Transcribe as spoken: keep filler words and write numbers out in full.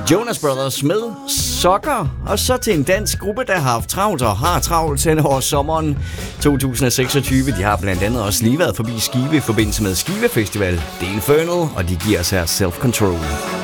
Jonas Brothers med Sokker, og så til en dansk gruppe, der har haft travlt og har travlt hen over sommeren to tusind seksogtyve. De har blandt andet også lige været forbi Skive i forbindelse med Skive Festival. Det er Infernal, og de giver os her Self Control.